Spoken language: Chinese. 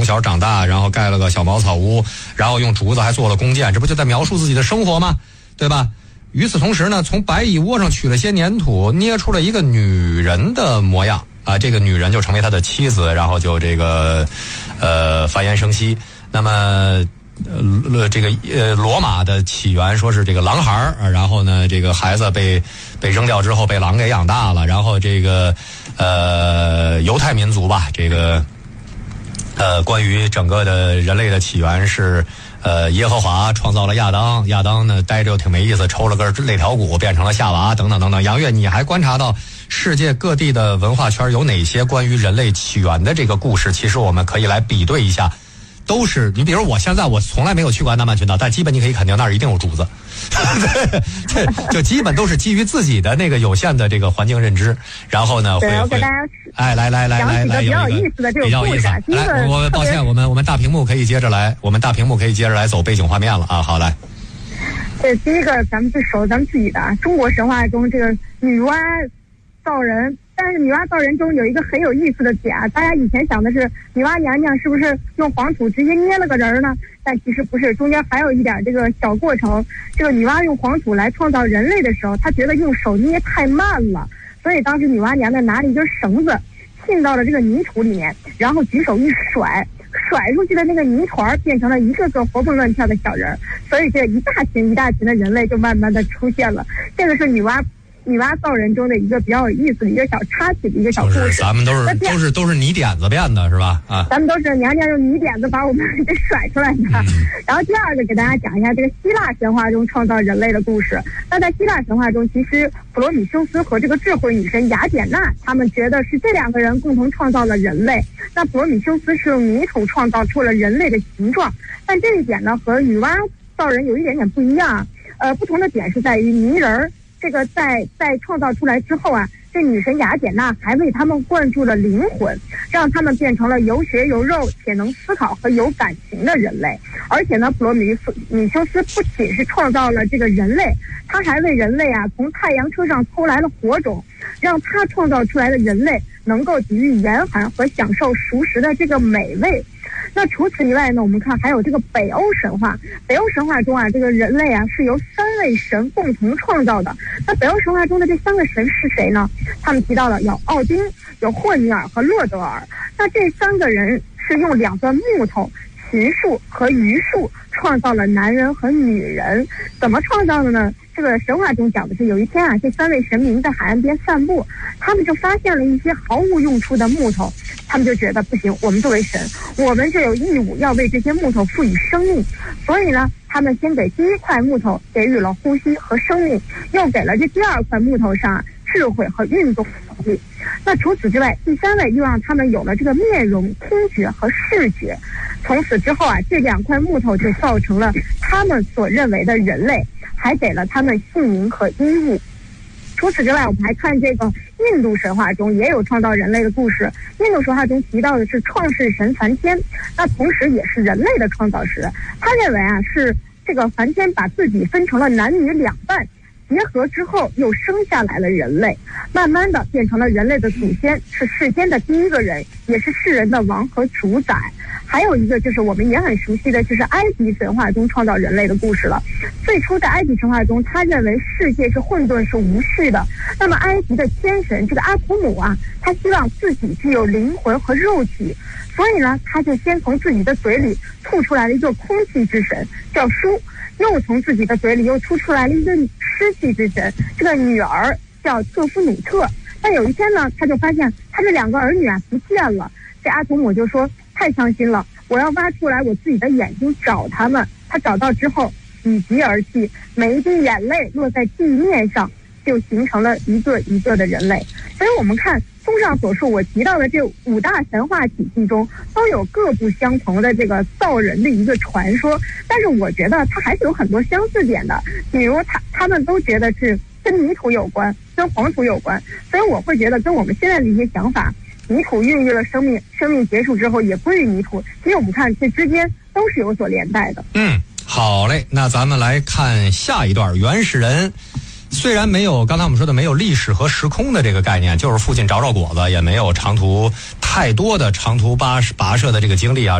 从小长大，然后盖了个小茅草屋，然后用竹子还做了弓箭，这不就在描述自己的生活吗？对吧？与此同时呢，从白蚁窝上取了些粘土，捏出了一个女人的模样啊，这个女人就成为他的妻子，然后就这个繁衍生息。那么罗马的起源说是这个狼孩，然后呢这个孩子被扔掉之后被狼给养大了，然后这个犹太民族吧，这个关于整个的人类的起源是耶和华创造了亚当，亚当呢待着挺没意思，抽了根肋条骨变成了夏娃，等等等等。杨越，你还观察到世界各地的文化圈有哪些关于人类起源的这个故事？其实我们可以来比对一下。都是你比如我现在我从来没有去过安达曼群岛，但基本你可以肯定那儿一定有竹子对，就基本都是基于自己的那个有限的这个环境认知，然后呢对，我给大家来比较有意思的这个故事。 来，我抱歉，我们大屏幕可以接着来，走背景画面了啊。好，来。 这第一个咱们最熟咱们自己的中国神话中这个女娲造人。但是女娲造人中有一个很有意思的点，大家以前想的是女娲娘娘是不是用黄土直接捏了个人呢？但其实不是，中间还有一点这个小过程。这个女娲用黄土来创造人类的时候，她觉得用手捏太慢了，所以当时女娲娘娘拿了一根绳子浸到了这个泥土里面，然后举手一甩出去的那个泥团变成了一个个活蹦乱跳的小人，所以这一大群的人类就慢慢的出现了。这个是女娲造人中的一个比较有意思的一个小插曲的一个小故事。 咱们都是泥点子变的是吧？啊， 咱们都是娘娘用泥点子把我们给甩出来的。然后第二个给大家讲一下这个希腊神话中创造人类的故事。那在希腊神话中，其实普罗米修斯和这个智慧女神雅典娜，他们觉得是这两个人共同创造了人类。那普罗米修斯是用泥土创造出了人类的形状，但这一点呢和女娲造人有一点点不一样。不同的点是在于泥人这个在创造出来之后啊，这女神雅典娜还为他们灌注了灵魂，让他们变成了有血有肉且能思考和有感情的人类。而且呢，普罗米修斯不仅是创造了这个人类，他还为人类啊从太阳车上偷来了火种，让他创造出来的人类能够抵御严寒和享受熟食的这个美味。那除此以外呢，我们看还有这个北欧神话。北欧神话中啊，这个人类啊是由三位神共同创造的。那北欧神话中的这三个神是谁呢？他们提到了有奥丁、有霍尼尔和洛德尔。那这三个人是用两段木头、琴树和榆树创造了男人和女人。怎么创造的呢？这个神话中讲的是，有一天啊，这三位神明在海岸边散步，他们就发现了一些毫无用处的木头，他们就觉得不行，我们作为神，我们就有义务要为这些木头赋予生命。所以呢，他们先给第一块木头给予了呼吸和生命，又给了这第二块木头上智慧和运动能力。那除此之外，第三位又让他们有了这个面容、听觉和视觉。从此之后啊，这两块木头就造成了他们所认为的人类，还给了他们姓名和衣物。除此之外，我们还看这个印度神话中也有创造人类的故事。印度神话中提到的是创世神梵天，那同时也是人类的创造师。他认为啊，是这个梵天把自己分成了男女两半，结合之后又生下来了人类，慢慢的变成了人类的祖先，是世间的第一个人，也是世人的王和主宰。还有一个就是我们也很熟悉的，就是埃及神话中创造人类的故事了。最初在埃及神话中，他认为世界是混沌是无序的。那么埃及的天神这个阿图姆啊，他希望自己具有灵魂和肉体，所以呢，他就先从自己的嘴里吐出来了一个空气之神叫舒，又从自己的嘴里又吐出来了一个湿气之神，这个女儿叫特夫努特。但有一天呢，他就发现他这两个儿女啊不见了。这阿图姆就说，太伤心了，我要挖出来我自己的眼睛找他们。他找到之后喜极而泣，每一滴眼泪落在地面上，就形成了一个一个的人类。所以我们看综上所述，我提到的这五大神话体系中都有各不相同的这个造人的一个传说，但是我觉得它还是有很多相似点的。比如他们都觉得是跟泥土有关，跟黄土有关，所以我会觉得跟我们现在的一些想法，泥土孕育了生命，生命结束之后也归于泥土，其实我们看这之间都是有所连带的。 好嘞，那咱们来看下一段。原始人虽然没有刚才我们说的没有历史和时空的这个概念，就是附近找找果子，也没有太多的长途跋涉的这个经历啊。